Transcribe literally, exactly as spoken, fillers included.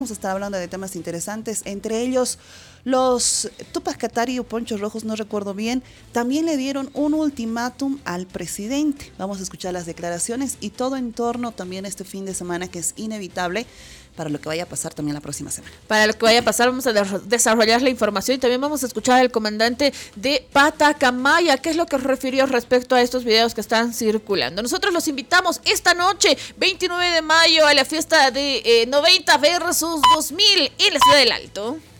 Vamos a estar hablando de temas interesantes, entre ellos los Tupac Katari o Ponchos Rojos, no recuerdo bien, también le dieron un ultimátum al presidente. Vamos a escuchar las declaraciones y todo en torno también a este fin de semana que es inevitable para lo que vaya a pasar también la próxima semana. Para lo que vaya a pasar vamos a de- desarrollar la información y también vamos a escuchar al comandante de Patacamaya, qué es lo que refirió respecto a estos videos que están circulando. Nosotros los invitamos esta noche, veintinueve de mayo, a la fiesta de eh, noventa versus dos mil en la Ciudad del Alto.